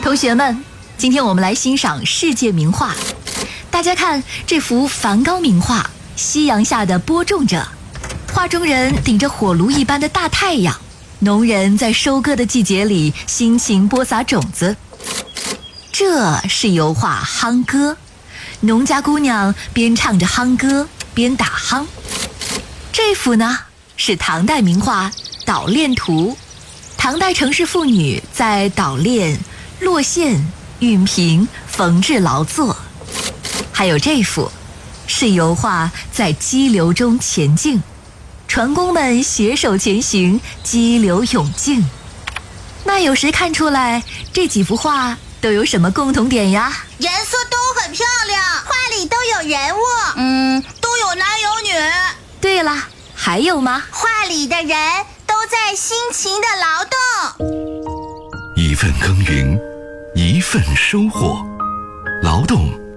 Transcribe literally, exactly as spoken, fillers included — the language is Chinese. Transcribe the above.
同学们，今天我们来欣赏世界名画。大家看这幅梵高名画《夕阳下的播种者》，画中人顶着火炉一般的大太阳，农人在收割的季节里辛勤播撒种子。这是油画《夯歌》，农家姑娘边唱着夯歌边打夯。这幅呢是唐代名画《捣练图》，唐代城市妇女在捣练、落线、熨平、缝制劳作。还有这幅是油画在激流中前进，船工们携手前行，激流勇进。那有谁看出来这几幅画都有什么共同点呀？ 颜色都很漂亮，画里都有人物，嗯，都有男有女。 对了，还有吗？ 画里的人都在辛勤的劳动。 一份耕耘，一份收获，劳动